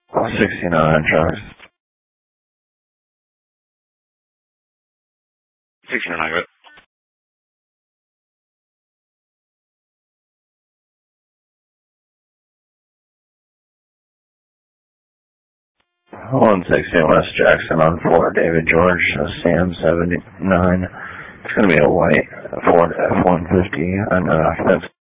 69 trucks. 69, good. 160 West Jackson on 4, David George, Sam 79. It's going to be a white Ford F-150 and